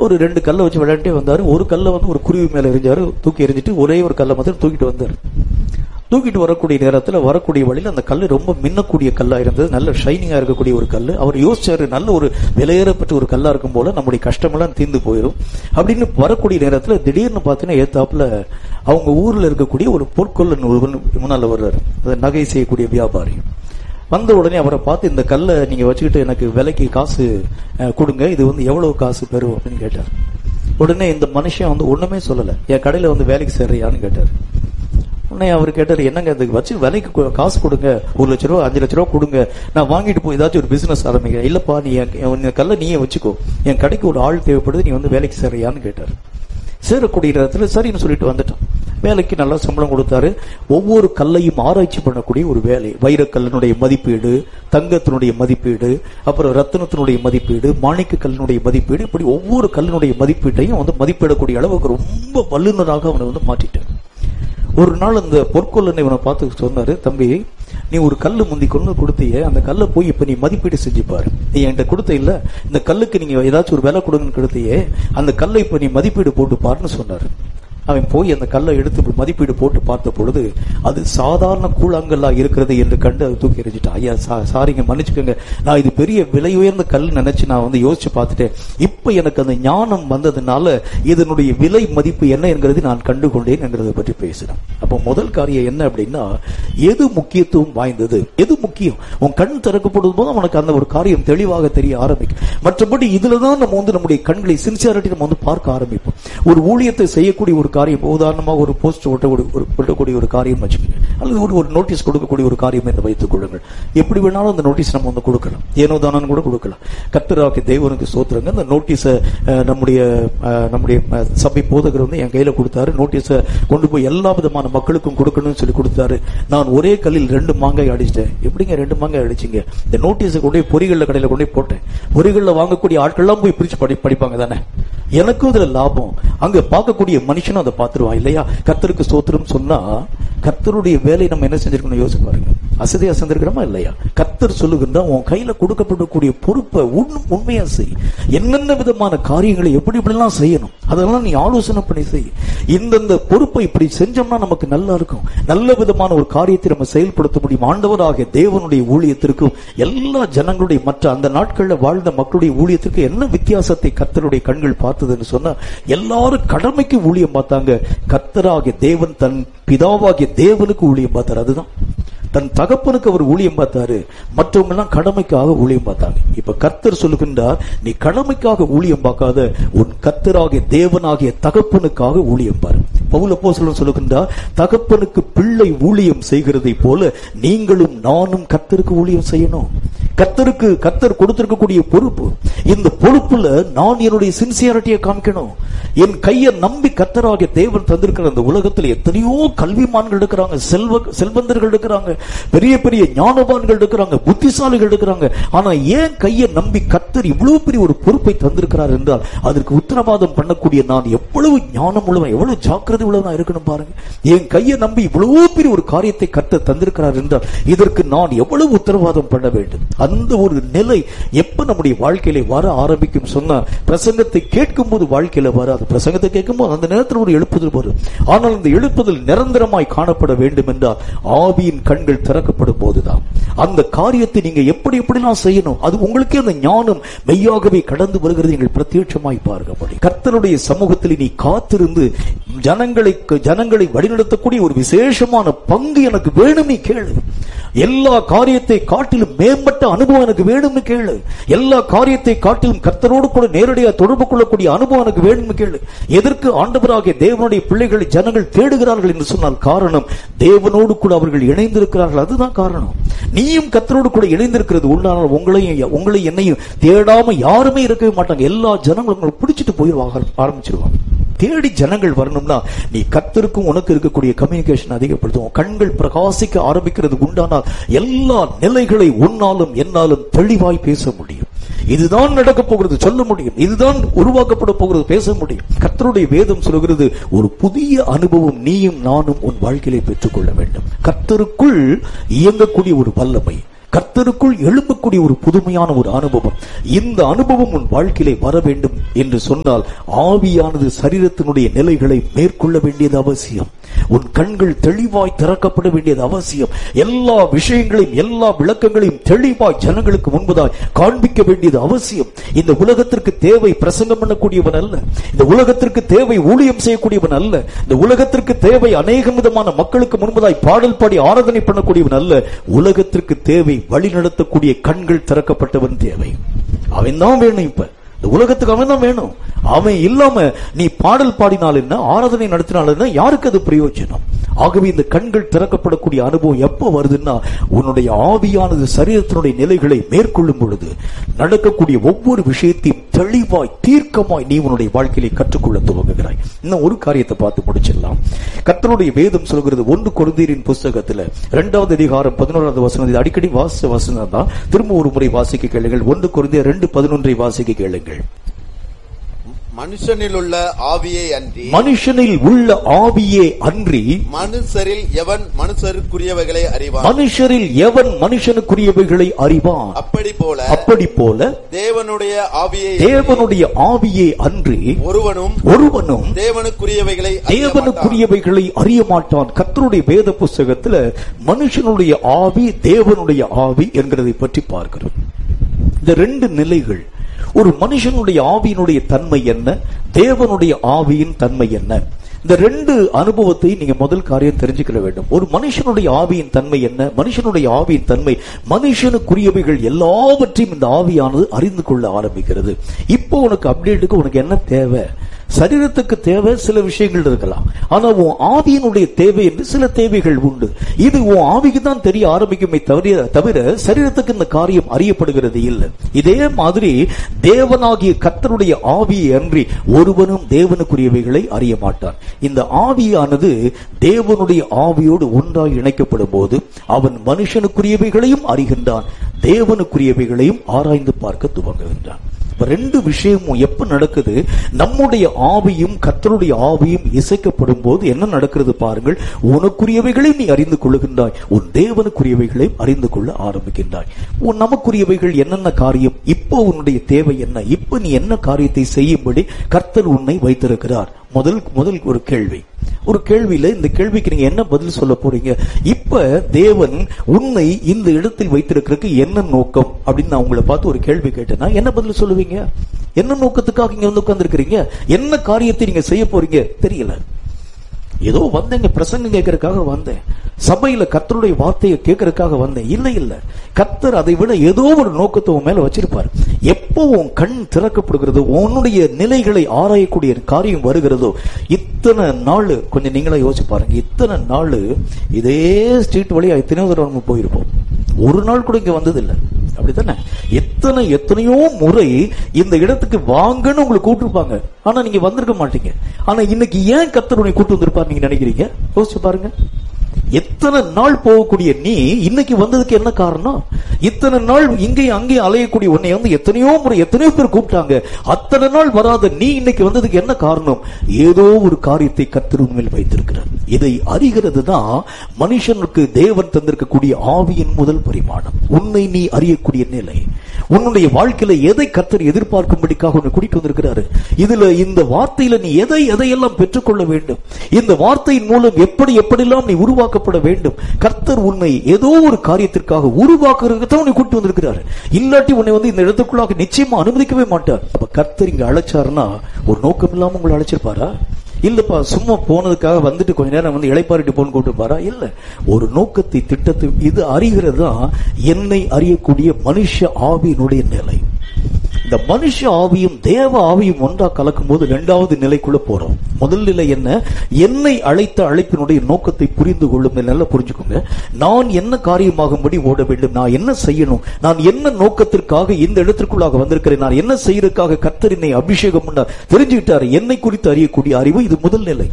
ஒரு 2 கல்லை வச்சு விளையாண்டே வந்தாரு. ஒரு கல்லை ஒரு குருவி மேல எரிஞ்சாரு, தூக்கி எரிஞ்சிட்டு ஒரே ஒரு கல்லை மாத்திரம் தூக்கிட்டு வந்தாரு. தூக்கிட்டு வரக்கூடிய நேரத்தில் வரக்கூடிய வழியில் அந்த கல் ரொம்ப மின்னக்கூடிய கல்லா இருந்தது, நல்ல ஷைனிங்கா இருக்கக்கூடிய ஒரு கல். அவர் யோசிச்சாரு, நல்ல ஒரு விலையேறப்பட்ட ஒரு கல்லா இருக்கும் போல நம்முடைய கஷ்டமெல்லாம் தீர்ந்து போயிடும் அப்படின்னு வரக்கூடிய நேரத்தில் திடீர்னு பார்த்தீங்கன்னா ஏத்தாப்புல அவங்க ஊர்ல இருக்கக்கூடிய ஒரு பொற்கொள்ளன் முன்னால வர்றாரு, நகை செய்யக்கூடிய வியாபாரி. வந்த உடனே அவரை பார்த்து, இந்த கல்லை நீங்க வச்சுக்கிட்டு எனக்கு விலைக்கு காசு கொடுங்க, இது எவ்வளவு காசு பெறும் அப்படின்னு கேட்டார். உடனே இந்த மனுஷன் ஒண்ணுமே சொல்லல, என் கடையில வேலைக்கு சேர்றியான்னு கேட்டார். உடனே அவர் கேட்டார், என்னங்க அதுக்கு வச்சு விலைக்கு காசு கொடுங்க, 1 லட்ச ரூபா 5 லட்ச ரூபா கொடுங்க, நான் வாங்கிட்டு போய் ஏதாச்சும் ஒரு பிசினஸ் ஆரம்பிக்கிறேன். இல்லப்பா, நீ கல்லை நீயே வச்சுக்கோ, என் கடைக்கு ஒரு ஆள் தேவைப்படுது, நீ வேலைக்கு சேர்றியான்னு கேட்டார். சேரக்கூடிய இடத்துல சரின்னு சொல்லிட்டு வந்துட்டான். வேலைக்கு நல்லா சம்பளம் கொடுத்தாரு. ஒவ்வொரு கல்லையும் ஆராய்ச்சி பண்ணக்கூடிய ஒரு வேலை, வைரக்கல்லினுடைய மதிப்பீடு, தங்கத்தினுடைய மதிப்பீடு, அப்புறம் ரத்தினத்தினுடைய மதிப்பீடு, மாணிக்க கல்லினுடைய மதிப்பீடு, இப்படி ஒவ்வொரு கல்லினுடைய மதிப்பீட்டையும் மதிப்பிடக்கூடிய அளவுக்கு ரொம்ப வல்லுநராக அவனை மாற்றிட்டார். ஒரு நாள் அந்த பொற்கொள்ளனை இவனை பார்த்து சொன்னாரு, தம்பி, நீ ஒரு கல்லு முந்தி கொண்டு கொடுத்தியே, அந்த கல்லை போய் இப்ப நீ மதிப்பீடு செஞ்சுப்பாரு. நீ என்கிட்ட கொடுத்த இல்ல, இந்த கல்லுக்கு நீங்க ஏதாச்சும் ஒரு விலை கொடுங்கன்னு கொடுத்தியே, அந்த கல்லை இப்ப நீ மதிப்பீடு போட்டு பாருன்னு சொன்னாரு. அவன் போய் அந்த கல்லை எடுத்து மதிப்பீடு போட்டு பார்த்த பொழுது அது சாதாரண கூழாங்கல்லா இருக்கிறது என்று கண்டு அது தூக்கி எறிஞ்சிட்டான். ஐயா சாரிங்க, மன்னிச்சுக்கோங்க, நான் இது பெரிய விலை உயர்ந்த கல் நினைச்சு நான் யோசிச்சு பார்த்துட்டேன். இப்ப எனக்கு அந்த ஞானம் வந்ததுனால இதனுடைய விலை மதிப்பு என்ன என்கிறது நான் கண்டுகொண்டேன் என்கிறத பற்றி பேசுறேன். அப்ப முதல் காரியம் என்ன அப்படின்னா, எது முக்கியத்துவம் வாய்ந்தது, எது முக்கியம். உன் கண் திறக்கப்படும் போது உனக்கு அந்த ஒரு காரியம் தெளிவாக தெரிய ஆரம்பிக்கும். மற்றபடி இதுலதான் நம்ம நம்முடைய கண்களை சின்சியாரிட்டி நம்ம பார்க்க ஆரம்பிப்போம். ஒரு ஊழியத்தை செய்யக்கூடிய ஒரு காரியம், உதாரணமாக ஒரு போஸ்ட் ஒட்டக்கூடிய ஒரு காரியம் வச்சுக்கோங்க, அல்லது ஒரு நோட்டீஸ் கொடுக்கக்கூடிய ஒரு காரியம் என்று வைத்துக் கொள்ளுங்கள். எப்படி வேணாலும் அந்த நோட்டீஸ் நம்ம கொடுக்கலாம், ஏனோ தானு கூட கொடுக்கலாம். கர்த்தராகிய தேவனுக்கு ஸ்தோத்திரங்க. அந்த நோட்டீஸை நம்முடைய சபை போதகர் என் கையில கொடுத்தாரு. நோட்டீஸை கொண்டு போய் எல்லா விதமான மக்களுக்கும் கொடுக்கணும்னு சொல்லி கொடுத்தாரு. நான் ஒரே கல்லில் 2 மாங்காய் அடிச்சிட்டேன். எப்படிங்க 2 மாங்காய் அடிச்சிங்க? இந்த நோட்டீஸை கொண்டு போய் பொறிகள்ல கடையில கொண்டு போய் போட்டேன். பொறிகள்ல வாங்கக்கூடிய ஆட்கள்லாம் போய் பிரிச்சு படிப்பாங்க தானே, எனக்கும் இதுல லாபம். அங்க பார்க்கக்கூடிய மனுஷனும் அதை பார்த்துருவான் இல்லையா? கர்த்தருக்கு ஸ்தோத்திரம் சொன்னா கர்த்தருடைய வேலை நம்ம என்ன செஞ்சிருக்கணும் யோசிச்சு பாருங்க. அசதியா செஞ்சிருக்கிறோமா இல்லையா? கர்த்தர் சொல்லுகின்ற உன் கையில கொடுக்கப்படக்கூடிய பொறுப்பை உண்மையா செய். என்னென்ன விதமான காரியங்களை எப்படி எப்படிலாம் செய்யணும் அதெல்லாம் நீ ஆலோசனை பண்ணி செய். இந்த பொறுப்பை இப்படி செஞ்சோம்னா நமக்கு நல்லா இருக்கும், நல்ல விதமான ஒரு காரியத்தை நம்ம செயல்படுத்த முடியும். ஆண்டவராகிய தேவனுடைய ஊழியத்திற்கும் எல்லா ஜனங்களுடைய மற்ற அந்த நாட்களில் வாழ்ந்த மக்களுடைய ஊழியத்திற்கு என்ன வித்தியாசத்தை கர்த்தருடைய கண்கள் பார்த்ததுன்னு சொன்னா, எல்லாரும் கடமைக்கு ஊழியம் பார்த்தாங்க. கர்த்தராகிய தேவன் தன் பிதாவாகிய தேவனுக்கு ஊழியம் பார்த்தார். அதுதான் தன் தகப்பனுக்கு அவர் ஊழியம் பார்த்தாரு, மற்றவங்க எல்லாம் கடமைக்காக ஊழியம் பார்த்தாங்க. இப்ப கர்த்தர் சொல்லுகின்றார், நீ கடமைக்காக ஊழியம் பார்க்காத, உன் கர்த்தராகிய தேவனாகிய தகப்பனுக்காக ஊழியம் பாரு. பவுல் அப்போஸ்தலன் சொல்லுகின்றார், தகப்பனுக்கு பிள்ளை ஊழியம் செய்கிறதை போல நீங்களும் நானும் கர்த்தருக்கு ஊழியம் செய்யணும். கர்த்தர் கொடுத்திருக்கக்கூடிய பொறுப்பு, இந்த பொறுப்புல நான் என்னுடைய சின்சியாரிட்டியை காமிக்கணும். என் கையை நம்பி கர்த்தராகிய தேவன் தந்திருக்கிற அந்த உலகத்தில் எத்தனையோ கல்விமான்கள் இருக்கிறாங்க, செல்வந்தர்கள் இருக்கிறாங்க, பெரிய பெரிய ஞானவான்கள் இருக்கிறாங்க, புத்திசாலிகள் இருக்கிறாங்க. ஆனா ஏன் கையை நம்பி கர்த்தர் இவ்வளவு பெரிய ஒரு பொறுப்பை தந்திருக்கிறார் என்றால் அதற்கு உத்தரவாதம் பண்ணக்கூடிய நான் எவ்வளவு ஞானம் உள்ளவன், எவ்வளவு ஜாக்கிரதை உள்ளவனா இருக்கணும் பாருங்க. என் கையை நம்பி இவ்வளவு பெரிய ஒரு காரியத்தை கர்த்தர் தந்திருக்கிறார் என்றால் இதற்கு நான் எவ்வளவு உத்தரவாதம் பண்ண வேண்டும். அந்த ஒரு நிலை எப்ப நம்முடைய வாழ்க்கையில வர ஆரம்பிக்கும் சொன்னா, பிரசங்கத்தை கேட்கும் போது வாழ்க்கையில வராது. பிரசங்கத்தை கேட்கும் போது அந்த நேரத்தில் ஒரு எழுப்புதல் வரும். ஆனால் இந்த எழுப்புதல் நிரந்தரமாய் காணப்பட வேண்டும் என்றால் ஆவியின் கண்கள் திறக்கப்படும் போதுதான் அந்த காரியத்தை நீங்க எப்படி எப்படிலாம் செய்யணும், அது உங்களுக்கே அந்த ஞானம் மெய்யாகவே கடந்து வருகிறது. நீங்கள் பிரத்யட்சமாய் பார்க்க முடியும். கர்த்தருடைய சமூகத்தில் நீ காத்திருந்து ஜனங்களை வழிநடத்தக்கூடிய ஒரு விசேஷமான பங்கு எனக்கு வேணுமே கேளு. எல்லா காரியத்தை காட்டிலும் மேம்பட்ட அனுபவம் எனக்கு வேணும்னு கேளு. எல்லா காரியத்தை காட்டிலும் கர்த்தரோடு கூட நேரடியாக தொடர்பு கொள்ளக்கூடிய அனுபவம் எனக்கு வேணும்னு கேளு. எதற்கு ஆண்டவராகிய தேவனுடைய பிள்ளைகளை ஜனங்கள் தேடுகிறார்கள் என்று சொன்னால் காரணம், தேவனோடு கூட அவர்கள் இணைந்திருக்கிறார்கள். அதுதான் காரணம். நீயும் கர்த்தரோடு கூட இணைந்திருக்கிறது உண்டானால் உங்களை என்னையும் தேடாம யாருமே இருக்கவே மாட்டாங்க. எல்லா ஜனங்களும் உங்களை பிடிச்சிட்டு போய் ஆரம்பிச்சிருவாங்க. தேடி ஜனங்கள் வரணும்னா நீ கர்த்தருக்கும் உனக்கு இருக்கக்கூடிய கம்யூனிகேஷன் அதிகப்படுத்தும். கண்கள் பிரகாசிக்க ஆரம்பிக்கிறது உண்டானால் எல்லா நிலைகளை உன்னாலும் என்னாலும் தெளிவாய் பேச முடியும். இதுதான் நடக்க போகிறது சொல்ல முடியும், இதுதான் உருவாக்கப்பட போகிறது பேச முடியும். கர்த்தருடைய வேதம் சொல்கிறது, ஒரு புதிய அனுபவம் நீயும் நானும் உன் வாழ்க்கையிலே பெற்றுக்கொள்ள வேண்டும். கர்த்தருக்குள் இயங்கக்கூடிய ஒரு வல்லமை, கர்த்தருக்குள் எழும்பக்கூடிய ஒரு புதுமையான ஒரு அனுபவம். இந்த அனுபவம் உன் வாழ்க்கையிலே வர வேண்டும் என்று சொன்னால் ஆவியானது சரீரத்தினுடைய நிலைகளை மேற்கொள்ள வேண்டியது அவசியம். உன் கண்கள் தெளிவாய் திறக்கப்பட வேண்டியது அவசியம். எல்லா விஷயங்களையும் எல்லா விளக்கங்களையும் தெளிவாய் ஜனங்களுக்கு முன்பதாய் காண்பிக்க வேண்டியது அவசியம். இந்த உலகத்திற்கு தேவை பிரசங்கம் பண்ணக்கூடியவன் அல்ல. இந்த உலகத்திற்கு தேவை ஊழியம் செய்யக்கூடியவன் அல்ல. இந்த உலகத்திற்கு தேவை அநேக விதமான மக்களுக்கு முன்பதாய் பாடல் பாடி ஆராதனை பண்ணக்கூடியவன் அல்ல. உலகத்திற்கு தேவை வழி நடத்தக்கூடிய கண்கள் திறக்கப்பட்டவன் தேவை. அவன் தான் வேணும். இப்ப இந்த உலகத்துக்கு அவன் தான் வேணும். அவன் இல்லாம நீ பாடல் பாடினால் என்ன, ஆராதனை நடத்தினால் என்ன, யாருக்கு அது பிரயோஜனம்? ஆகவே இந்த கண்கள் திறக்கப்படக்கூடிய அனுபவம் எப்ப வருதுன்னா, உன்னுடைய ஆவியானது சரீரத்தினுடைய நிலைகளை மேற்கொள்ளும் பொழுது நடக்கக்கூடிய ஒவ்வொரு விஷயத்தையும் தெளிவாய் தீர்க்கமாய் நீ உன்னுடைய வாழ்க்கையிலே கற்றுக்கொள்ள துவங்குகிறாய். இன்னும் ஒரு காரியத்தை பார்த்து முடிச்சிடலாம். கர்த்தருடைய வேதம் சொல்கிறது 1 கொரிந்தியரின் புஸ்தகத்துல 2வது அதிகாரம் 11வது வசனம். அடிக்கடி வாசிச்ச வசனம் தான், திரும்ப ஒரு முறை வாசிக்க கேளுங்கள். 1 கொரிந்தியர் 2:11 வாசிக்க கேளுங்கள். மனுஷனில் உள்ள ஆவியே அன்றி, மனுஷனில் உள்ள ஆவியே அன்றி, மனுஷரில் எவன் மனுஷருக்குரியவைகளை அறிவான், மனுஷரில் எவன் மனுஷனுக்குரியவைகளை அறிவான். அப்படி போல தேவனுடைய ஆவியே அன்றி ஒருவனும் தேவனுக்குரியவைகளை அறிய மாட்டான். கர்த்தருடைய வேத புஸ்தகத்துல மனுஷனுடைய ஆவி தேவனுடைய ஆவி என்கிறதை பற்றி பார்க்கிறோம். இந்த 2 நிலைகள். ஒரு மனுஷனுடைய ஆவியினுடைய தன்மை என்ன, தேவனுடைய ஆவியின் தன்மை என்ன, இந்த 2 அனுபவத்தை நீங்க முதல் காரியம் தெரிஞ்சுக்க வேண்டும். ஒரு மனுஷனுடைய ஆவியின் தன்மை என்ன, மனுஷனுடைய ஆவியின் தன்மை, மனுஷனுக்குரியவைகள் எல்லாவற்றையும் இந்த ஆவியானது அறிந்து கொள்ள ஆரம்பிக்கிறது. இப்போ உனக்கு அப்டேட்டுக்கு உனக்கு என்ன தேவை? சரீரத்துக்கு தேவை சில விஷயங்கள் இருக்கலாம், ஆனா உன் ஆவியினுடைய தேவை என்று சில தேவைகள் உண்டு. இது உன் ஆவிக்கு தான் தெரிய ஆரம்பிக்குமே தவிர சரீரத்துக்கு இந்த காரியம் அறியப்படுகிறது இல்லை. இதே மாதிரி தேவனாகிய கர்த்தருடைய ஆவியை அன்றி ஒருவனும் தேவனுக்குரியவைகளை அறிய மாட்டான். இந்த ஆவியானது தேவனுடைய ஆவியோடு ஒன்றாய் இணைக்கப்படும் போது அவன் மனுஷனுக்குரியவைகளையும் அறிகின்றான், தேவனுக்குரியவைகளையும் ஆராய்ந்து பார்க்க துவங்குகின்றான். 2 விஷயமும் எப்ப நடக்குது? நம்முடைய ஆவியும் கர்த்தருடைய ஆவியும் இசைக்கப்படும் போது என்ன நடக்கிறது பாருங்கள். உனக்குரியவைகளையும் நீ அறிந்து கொள்ளுகின்றாய், உன் தேவனுக்குரியவைகளையும் அறிந்து கொள்ள ஆரம்பிக்கின்றாய். உன் நமக்குரியவைகள் என்னென்ன காரியம், இப்போ உன்னுடைய தேவை என்ன, இப்ப நீ என்ன காரியத்தை செய்யும்படி கர்த்தர் உன்னை வைத்திருக்கிறார். முதல் ஒரு கேள்வியில இந்த கேள்விக்கு நீங்க என்ன பதில் சொல்ல போறீங்க? இப்ப தேவன் உன்னை இந்த இடத்தில் வைத்திருக்கிறதுக்கு என்ன நோக்கம் அப்படின்னு நான் உங்களை பார்த்து ஒரு கேள்வி கேட்டேன்னா என்ன பதில் சொல்லுவீங்க? என்ன நோக்கத்துக்காக இங்க வந்து உட்கார்ந்து இருக்கிறீங்க? என்ன காரியத்தை நீங்க செய்ய போறீங்க தெரியல. ஏதோ வந்தேங்க, பிரசங்கம் கேட்கறதுக்காக வந்தேன், சபையில கர்த்தருடைய வார்த்தையை கேட்கறதுக்காக வந்தேன். இல்ல, கர்த்தர் அதை விட ஏதோ ஒரு நோக்கத்தை உன் மேல வச்சிருப்பார். எப்போ உன் கண் திறக்கப்படுகிறதோ, உன்னுடைய நிலைகளை ஆராயக்கூடிய காரியம் வருகிறதோ, இத்தனை நாள் கொஞ்சம் நீங்களா யோசிச்சு பாருங்க. இத்தனை நாள் இதே ஸ்ட்ரீட் வழியா எத்தனையோ தடவை போயிருப்போம், ஒரு நாள் கூட இங்க வந்தது இல்லை. அப்படித்தானே? எத்தனையோ முறை இந்த இடத்துக்கு வாங்கன்னு உங்களுக்கு கூப்பிட்டுருப்பாங்க, ஆனா நீங்க வந்திருக்க மாட்டீங்க. ஆனா இன்னைக்கு ஏன் கர்த்தர் உன்னை கூட்டு வந்திருப்பாரு நீங்க நினைக்கிறீங்க? யோசிச்சு பாருங்க. எத்தனை நாள் போகக்கூடிய நீ இன்னைக்கு வந்ததுக்கு என்ன காரணம்? இத்தனை நாள் இங்கேயும் அங்கேயும் அலையக்கூடிய உன்னை வந்து எத்தனையோ முறை எத்தனையோ பேர் கூப்பிட்டாங்க, அத்தனை நாள் வராத நீ இன்னைக்கு வந்ததுக்கு என்ன காரணம்? ஏதோ ஒரு காரியத்தை கர்த்தர் உண்மையில் வைத்திருக்கிறார். இதை அறிகிறது தான் மனுஷனுக்கு தேவன் தந்திருக்கக்கூடிய ஆவியின் முதல் பரிமாணம். உன்னை நீ அறியக்கூடிய நிலை. உன்னுடைய வாழ்க்கையில எதை கர்த்தர் எதிர்பார்க்கும்படிக்காக உன்னை கூட்டிட்டு வந்திருக்கிறாரு. இதுல இந்த வார்த்தையில நீ எதையெல்லாம் பெற்றுக்கொள்ள வேண்டும், இந்த வார்த்தையின் மூலம் எப்படியெல்லாம் நீ உருவாக்கப்பட வேண்டும். கர்த்தர் உன்னை ஏதோ ஒரு காரியத்திற்காக உருவாக்குறதுக்கு தான் உன்னை கூட்டிட்டு வந்திருக்கிறாரு. இல்லாட்டி உன்னை வந்து இந்த இடத்துக்குள்ளாக நிச்சயமா அனுமதிக்கவே மாட்டார். அப்ப கர்த்தர் இங்க அழைச்சாருன்னா ஒரு நோக்கம் இல்லாம உங்களை அழைச்சிருப்பாரா? இல்லப்பா சும்மா போனதுக்காக வந்துட்டு கொஞ்ச நேரம் வந்து இளைப்பாரிட்டு போன்னு கூப்பிட்டுப்பாரா? இல்ல, ஒரு நோக்கத்தை திட்டத்தை இது அறிகிறது தான் என்னை அறியக்கூடிய மனுஷ ஆவியினுடைய நிலை. இந்த மனுஷ ஆவியும் தேவ ஆவியும் ஒன்றா கலக்கும் போது 2வது நிலைக்குள்ள போறோம். முதல் நிலை என்ன? என்னை அழைத்த அழைப்பினுடைய நோக்கத்தை புரிந்து கொள்ளும். நல்லா புரிஞ்சுக்கோங்க. நான் என்ன காரியமாகும்படி ஓட வேண்டும், நான் என்ன செய்யணும், நான் என்ன நோக்கத்திற்காக இந்த இடத்திற்குள்ளாக வந்திருக்கிறேன், நான் என்ன செய்யறதுக்காக கர்த்தர் என்னை அபிஷேகம் பண்ணார் தெரிஞ்சுக்கிட்டாரு. என்னை குறித்து அறியக்கூடிய அறிவு இது முதல் நிலை.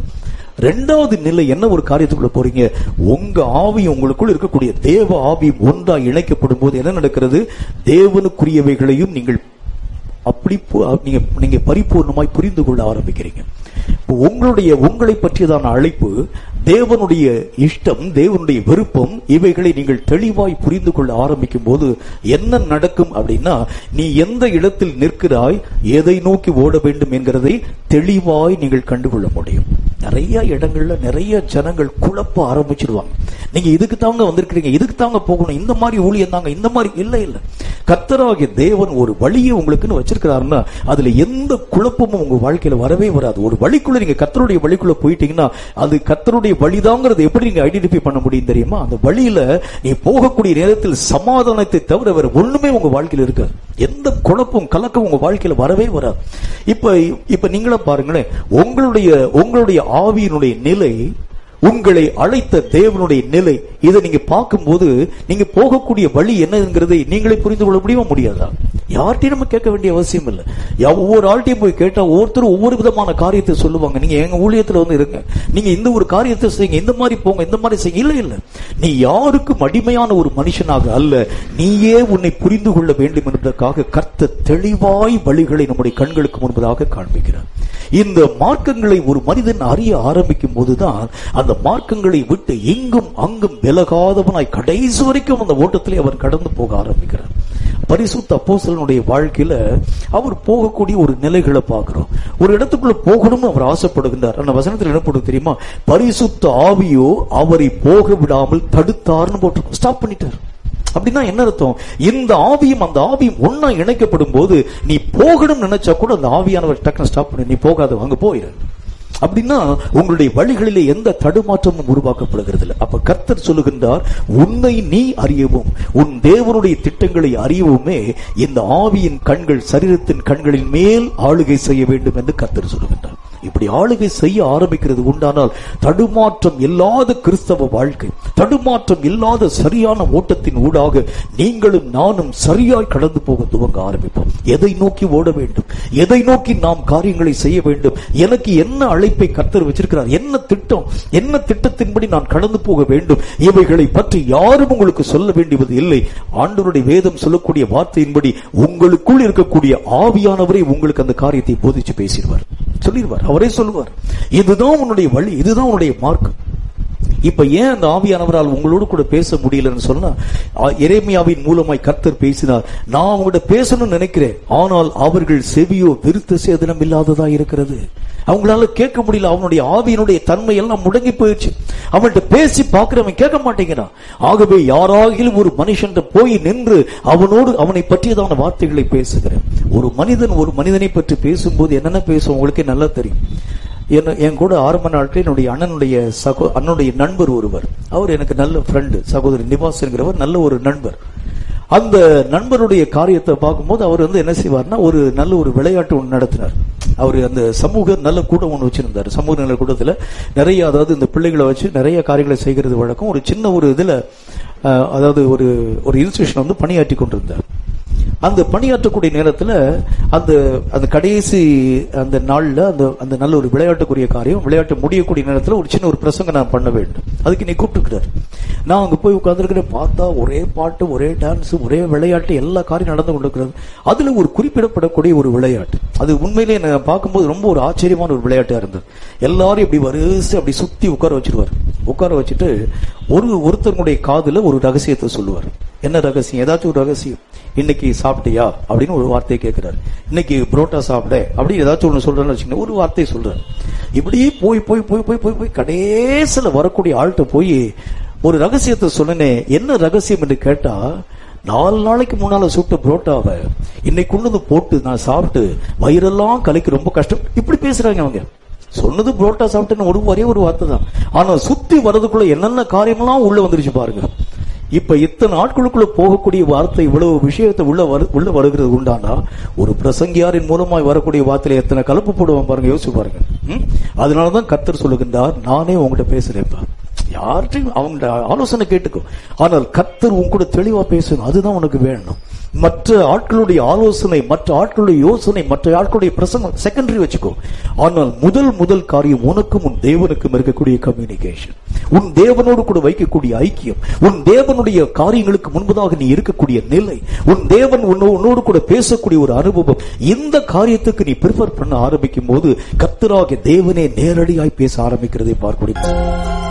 2வது நிலை என்ன? ஒரு காரியத்துக்குள்ள போறீங்க, உங்க ஆவி உங்களுக்குள் இருக்கக்கூடிய தேவ ஆவியும் ஒன்றா இணைக்கப்படும் போது என்ன நடக்கிறது? தேவனுக்குரியவைகளையும் நீங்கள் அப்படி நீங்க பரிபூர்ணமாய் புரிந்து கொள்ள ஆரம்பிக்கிறீங்க. உங்களை பற்றியதான அழைப்பு, தேவனுடைய இஷ்டம், தேவனுடைய விருப்பம், இவைகளை நீங்கள் தெளிவாய் புரிந்து கொள்ள ஆரம்பிக்கும் போது என்ன நடக்கும் அப்படின்னா, நீ எந்த இடத்தில் நிற்கிறாய், எதை நோக்கி ஓட வேண்டும் என்கிறதை தெளிவாய் நீங்கள் கண்டுகொள்ள முடியும். நிறைய இடங்கள்ல நிறைய ஜனங்கள் குழப்ப ஆரம்பிச்சிருவாங்க. நீங்க இதுக்கு தாங்க வந்திருக்கிறீங்க, இதுக்கு தாங்க போகணும், இந்த மாதிரி ஊழியம் தாங்க, இந்த மாதிரி இல்ல. கர்த்தராகிய தேவன் ஒரு வழியை உங்களுக்குன்னு வச்சிருக்கிறாருன்னா அதுல எந்த குழப்பமும் உங்க வாழ்க்கையில வரவே வராது. ஒரு வழிக்குள்ள நீங்க கர்த்தருடைய வழிக்குள்ள போயிட்டீங்கன்னா அது கர்த்தருடைய வழிதாங்கிறது எப்படி நீங்க ஐடென்டிஃபை பண்ண முடியும் தெரியுமா? அந்த வழியில நீ போகக்கூடிய நேரத்தில் சமாதானத்தை தவிர வேற ஒண்ணுமே உங்க வாழ்க்கையில இருக்காது. எந்த குழப்பம் கலக்கம் உங்க வாழ்க்கையில வரவே வராது. இப்ப நீங்கள பாருங்களேன், உங்களுடைய ஆவியினுடைய நிலை, உங்களை அழைத்த தேவனுடைய நிலை, இதை நீங்க பார்க்கும்போது நீங்க போகக்கூடிய வழி என்னங்கிறதை நீங்களே புரிந்து கொள்ள முடியாதா? யார்ட்டையும் நம்ம கேட்க வேண்டிய அவசியம் இல்லை. ஒவ்வொரு ஆள்கிட்டையும் போய் கேட்டா ஒவ்வொருத்தரும் ஒவ்வொரு விதமான காரியத்தை சொல்லுவாங்க. நீங்க எங்க ஊழியத்துல வந்து இருங்க, நீங்க இந்த ஒரு காரியத்தை செய்யுங்க, இந்த மாதிரி போங்க, இந்த மாதிரி செய்யுங்க. இல்ல நீ யாருக்கும் அடிமையான ஒரு மனுஷனாக அல்ல, நீயே உன்னை புரிந்து கொள்ள வேண்டும் என்பதற்காக கர்த்தர் தெளிவாய் வழிகளை நம்முடைய கண்களுக்கு முன்பதாக காண்பிக்கிறார். இந்த மார்க்கங்களை ஒரு மனிதன் அறிய ஆரம்பிக்கும் போதுதான் அந்த மார்க்கங்களை விட்டு எங்கும் அங்கும் விலகாதவனாய் கடைசி வரைக்கும் அந்த ஓட்டத்திலே அவர் கடந்து போக ஆரம்பிக்கிறார். பரிசுத்த அப்போஸ்தலனுடைய வாழ்க்கையில அவர் போகக்கூடிய ஒரு நிலைகளை பார்க்கிறோம். ஒரு இடத்துக்குள்ள போகணும்னு அவர் ஆசைப்படுகின்றார். அந்த வசனத்தில் என்ன போட்டு தெரியுமா? பரிசுத்த ஆவியோ அவரை போக விடாமல் தடுத்தார்னு போட்டு ஸ்டாப் பண்ணிட்டார். அப்படின்னா என்ன அர்த்தம்? இந்த ஆவியும் அந்த ஆவியும் ஒன்னா இணைக்கப்படும் போது நீ போகணும் நினைச்சா கூட அந்த ஆவியானவர் டக்குனு ஸ்டாப் பண்ணி, நீ போகாத, அங்க போயிரு. அப்படின்னா உங்களுடைய வழிகளிலே எந்த தடுமாற்றமும் உருவாக்கப்படுகிறது இல்லை. அப்ப கர்த்தர் சொல்லுகின்றார், உன்னை நீ அறியவும் உன் தேவனுடைய திட்டங்களை அறியவுமே இந்த ஆவியின் கண்கள் சரீரத்தின் கண்களின் மேல் ஆளுகை செய்ய வேண்டும் என்று கர்த்தர் சொல்லுகின்றார். இப்படி ஆளுகை செய்ய ஆரம்பிக்கிறது உண்டானால் தடுமாற்றம் இல்லாத கிறிஸ்தவ வாழ்க்கை, தடுமாற்றம் இல்லாத சரியான ஓட்டத்தின் ஊடாக நீங்களும் நானும் சரியாய் கடந்து போக துவங்க ஆரம்பிப்போம். எதை நோக்கி ஓட வேண்டும், எதை நோக்கி நாம் காரியங்களை செய்ய வேண்டும், எனக்கு என்ன அழைப்பை கர்த்தர் வச்சிருக்கிறார், என்ன திட்டம், என்ன திட்டத்தின்படி நான் கடந்து போக வேண்டும், இவைகளை பற்றி யாரும் உங்களுக்கு சொல்ல வேண்டியது இல்லை. ஆண்டவருடைய வேதம் சொல்லக்கூடிய வார்த்தையின்படி உங்களுக்குள் இருக்கக்கூடிய ஆவியானவரை உங்களுக்கு அந்த காரியத்தை போதிச்சு பேசிடுவார், சொல்லிடுவார், அவரே சொல்லுவார். இதுதான் உன்னுடைய வழி, இதுதான் உன்னுடைய மார்க்கம். இப்ப ஏன் அந்த ஆவியானவரால் உங்களோடு கூட பேச முடியலன்னு சொன்னா, எரேமியாவின் மூலமாய் கர்த்தர் பேசினார். நான் அவங்கள்ட்ட பேசணும்னு நினைக்கிறேன், ஆனால் அவர்கள் செவியோ விருத்த சேதனம் இல்லாததா இருக்கிறது. அவங்களால கேட்க முடியல, அவனுடைய ஆவியினுடைய தன்மை எல்லாம் முடங்கி போயிடுச்சு. அவன்கிட்ட பேசி பார்க்கிறவன் கேட்க மாட்டேங்கிறான். ஆகவே யாராகிலும் ஒரு மனுஷன் போய் நின்று அவனோடு அவனை பற்றியதான வார்த்தைகளை பேசுகிறேன். ஒரு மனிதனை பற்றி பேசும்போது என்னென்ன பேசும் உங்களுக்கே நல்லா தெரியும். என் கூட ஆரம்ப நாட்கள் என்னுடைய அண்ணனுடைய நண்பர் ஒருவர், அவர் எனக்கு நல்ல ஃப்ரெண்டு, சகோதரி நிவாஸ் என்கிறவர் நல்ல ஒரு நண்பர். அந்த நண்பருடைய காரியத்தை பார்க்கும்போது அவர் வந்து என்ன செய்வார்னா, ஒரு நல்ல ஒரு விளையாட்டு ஒன்று நடத்தினார். அவர் அந்த சமூக நல்ல கூட்டம் ஒன்று வச்சிருந்தார். சமூக நல்ல கூட்டத்தில் நிறைய, அதாவது இந்த பிள்ளைகளை வச்சு நிறைய காரியங்களை செய்கிறது வழக்கம். ஒரு சின்ன ஒரு இதுல, அதாவது ஒரு இன்ஸ்டிடியூஷன் வந்து பணியாற்றி கொண்டிருந்தார். அந்த பணியாற்றக்கூடிய நேரத்தில் அந்த கடைசி அந்த நாள்ல அந்த நல்ல ஒரு விளையாட்டுக்குரிய காரியம், விளையாட்டு முடியக்கூடிய நேரத்தில் ஒரு சின்ன ஒரு பிரசங்கம் நான் பண்ண வேண்டும். அதுக்கு நீ கூப்பிட்டுக்கிறார். நான் அங்க போய் உட்கார்ந்துருக்கிறேன். பார்த்தா ஒரே பாட்டு, ஒரே டான்ஸ், ஒரே விளையாட்டு, எல்லா காரியம் நடந்து கொண்டிருக்கிறது. அதுல ஒரு குறிப்பிடப்படக்கூடிய ஒரு விளையாட்டு, அது உண்மையிலே நான் பார்க்கும்போது ரொம்ப ஒரு ஆச்சரியமான ஒரு விளையாட்டா இருந்தது. எல்லாரும் இப்படி வரிசை அப்படி சுத்தி உட்கார வச்சிருவார். உட்கார வச்சுட்டு ஒருத்தருடைய காதுல ஒரு ரகசியத்தை சொல்லுவார். என்ன ரகசியம்? ஏதாச்சும் ஒரு ரகசியம். இன்னைக்கு சாப்பிட்டியா அப்படின்னு ஒரு வார்த்தையை கேட்கிறாரு. இன்னைக்கு புரோட்டா சாப்பிட அப்படின்னு ஏதாச்சும் ஒண்ணு சொல்றேன்னு வச்சுக்கோங்க, ஒரு வார்த்தையை சொல்றாரு. இப்படியே போய் போய் போய் போய் போய் போய் கடைசியில வரக்கூடிய ஆள்கிட்ட போய் ஒரு ரகசியத்தை சொன்னேன். என்ன ரகசியம் என்று கேட்டா, 4 நாளைக்கு முன்னால சுட்ட புரோட்டாவை இன்னைக்கு கொண்டு வந்து போட்டு நான் சாப்பிட்டு வயிறெல்லாம் கலைக்கு ரொம்ப கஷ்டம். இப்படி பேசுறாங்க அவங்க. சொன்னது புரோட்டா சாப்பிட்டேன்னு ஒரே ஒரு வார்த்தை தான். ஆனா சுத்தி வர்றதுக்குள்ள என்னென்ன காரியமெல்லாம் உள்ள வந்துருச்சு பாருங்க. இப்ப இத்தனை நாட்களுக்குள்ள போகக்கூடிய வார்த்தை, இவ்வளவு விஷயத்தை உள்ள வருகிறது உண்டானா, ஒரு பிரசங்கியாரின் மூலமாய் வரக்கூடிய வார்த்தையில எத்தனை கலப்பு போடுவான் பாருங்க, யோசிச்சு பாருங்க. அதனாலதான் கர்த்தர் சொல்லுகின்றார், நானே உங்ககிட்ட பேசுறேன்ப்பா, யார்ட்டையும் அவங்க ஆலோசனை கேட்டுக்கோ, ஆனால் கர்த்தர் உங்க கூட தெளிவா பேசணும், அதுதான் உனக்கு வேணும். மற்ற ஆட்களுடைய ஆலோசனை, மற்ற ஆட்களுடைய யோசனை, மற்ற ஆட்களுடைய பிரசங்கம் செகண்டரி வச்சுக்கோ. ஆனால் முதல் காரியம் உனக்கும் உன் தேவனுக்கும் இருக்கக்கூடிய கம்யூனிகேஷன், உன் தேவனோடு கூட வைக்கக்கூடிய ஐக்கியம், உன் தேவனுடைய காரியங்களுக்கு முன்பதாக நீ இருக்கக்கூடிய நிலை, உன் தேவன் உன்னோடு கூட பேசக்கூடிய ஒரு அனுபவம். இந்த காரியத்துக்கு நீ ப்ரிஃபர் பண்ண ஆரம்பிக்கும் போது கர்த்தராகிய தேவனே நேரடியாய் பேச ஆரம்பிக்கிறதை பார்க்க முடியும்.